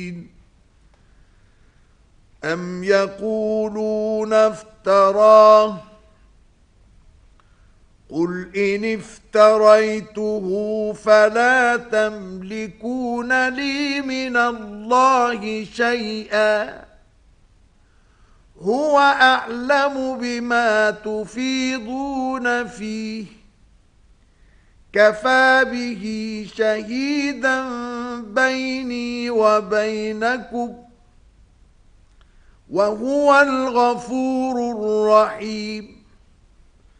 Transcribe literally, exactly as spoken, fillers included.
أم يقولون افتراه قل إن افتريته فلا تملكون لي من الله شيئا هو أعلم بما تفيضون فيه كفى به شهيدا بيني وبينكم وهو الغفور الرحيم.